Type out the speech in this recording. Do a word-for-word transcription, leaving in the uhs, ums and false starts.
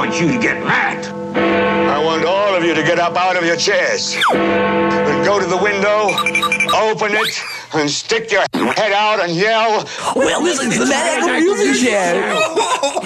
want you to get mad. I want all of you to get up out of your chairs and go to the window, open it, and stick your head out and yell, Well, this is the Mad Eagle Music Show.